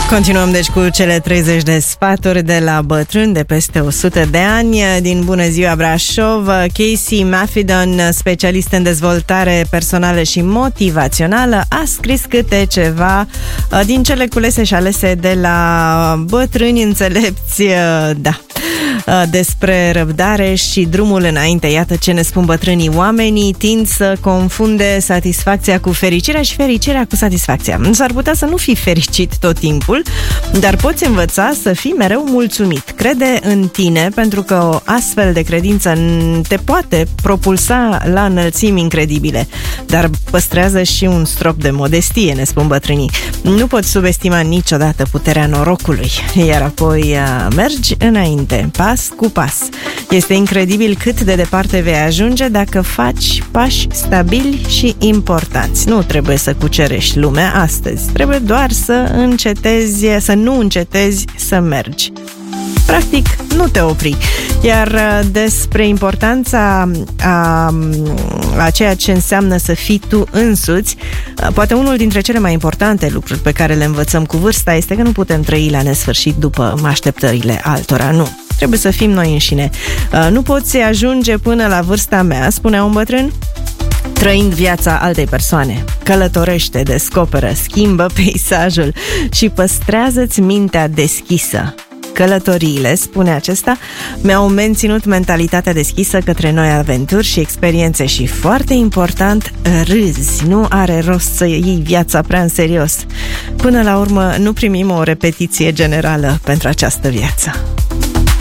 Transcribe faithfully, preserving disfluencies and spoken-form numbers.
Continuăm deci cu cele treizeci de sfaturi de la bătrâni de peste o sută de ani din Bună Ziua Brașov. Casey Maffedon, specialist în dezvoltare personală și motivațională, a scris câte ceva din cele culese și alese de la bătrâni înțelepți, da, despre răbdare și drumul înainte. Iată ce ne spun bătrânii: oamenii tind să confunde satisfacția cu fericirea și fericirea cu satisfacția. S-ar putea să nu fii fericit tot timpul, dar poți învăța să fii mereu mulțumit. Crede în tine, pentru că o astfel de credință te poate propulsa la înălțimi incredibile. Dar păstrează și un strop de modestie, ne spun bătrânii. Nu poți subestima niciodată puterea norocului, iar apoi mergi înainte, pas cu pas. Este incredibil cât de departe vei ajunge dacă faci pași stabili și importanți. Nu trebuie să cucerești lumea astăzi, trebuie doar să încetezi, să nu încetezi să mergi. Practic, nu te opri. Iar despre importanța a, a ceea ce înseamnă să fii tu însuți, poate unul dintre cele mai importante lucruri pe care le învățăm cu vârsta este că nu putem trăi la nesfârșit după așteptările altora, nu. Trebuie să fim noi înșine. Nu poți ajunge până la vârsta mea, spunea un bătrân, trăind viața altei persoane. Călătorește, descoperă, schimbă peisajul și păstrează-ți mintea deschisă. Călătoriile, spune acesta, mi-au menținut mentalitatea deschisă către noi aventuri și experiențe și, foarte important, râzi. Nu are rost să iei viața prea în serios. Până la urmă, nu primim o repetiție generală pentru această viață.